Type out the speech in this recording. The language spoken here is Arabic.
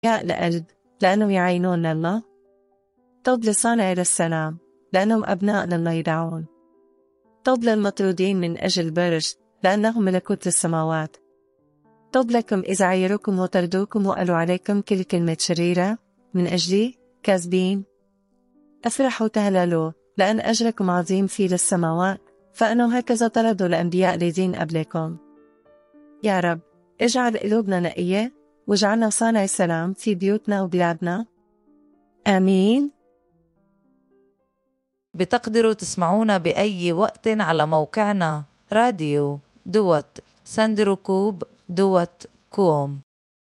القلب لأنهم يعينون الله. طوب لصانع السلام لأنهم أبناء لله يدعون. طوب للمطرودين من أجل برج لأنهم ملكوت السماوات. طوب لكم إذا عيروكم وطردوكم وقالوا عليكم كل كلمة شريرة من أجلي كاذبين. أفرحوا تهللوا لأن أجركم عظيم في السماوات، فأنه هكذا طردوا الأنبياء الذين قبلكم. يا رب اجعل قلوبنا نقية واجعلنا صانع سلام في بيوتنا وبلادنا. آمين. بتقدروا تسمعونا بأي وقت على موقعنا radio.sandrokub.com.